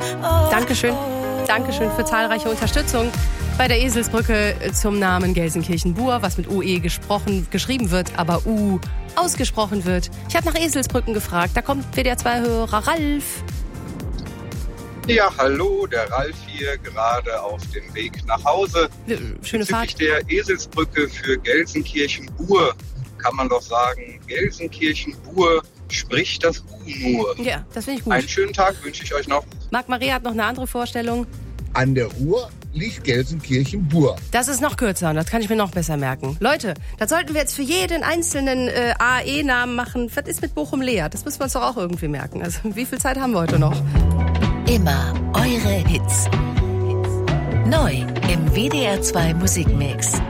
Dankeschön. Dankeschön für zahlreiche Unterstützung bei der Eselsbrücke zum Namen Gelsenkirchen-Bur, was mit UE geschrieben wird, aber U ausgesprochen wird. Ich habe nach Eselsbrücken gefragt. Da kommt WDR2-Hörer Ralf. Ja, hallo, der Ralf hier, gerade auf dem Weg nach Hause. Schöne Fahrt. Bezüglich der Eselsbrücke für Gelsenkirchen-Bur kann man doch sagen, Gelsenkirchen-Bur spricht das U nur. Ja, das finde ich gut. Einen schönen Tag wünsche ich euch noch. Marc Maria hat noch eine andere Vorstellung. An der Uhr liegt Gelsenkirchen-Bur. Das ist noch kürzer und das kann ich mir noch besser merken. Leute, das sollten wir jetzt für jeden einzelnen AE-Namen machen. Was ist mit Bochum-Lea? Das müssen wir uns doch auch irgendwie merken. Also, wie viel Zeit haben wir heute noch? Immer eure Hits. Neu im WDR 2 Musikmix.